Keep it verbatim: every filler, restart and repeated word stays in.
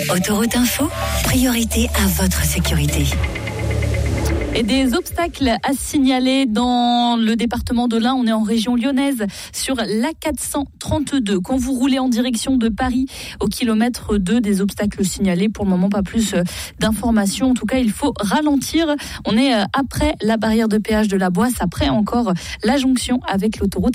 Autoroute Info, priorité à votre sécurité. Et des obstacles à signaler dans le département de l'Ain. On est en région lyonnaise sur l'A quatre cent trente-deux. Quand vous roulez en direction de Paris au kilomètre deux, des obstacles signalés. Pour le moment, pas plus d'informations. En tout cas, il faut ralentir. On est après la barrière de péage de la Boisse, après encore la jonction avec l'autoroute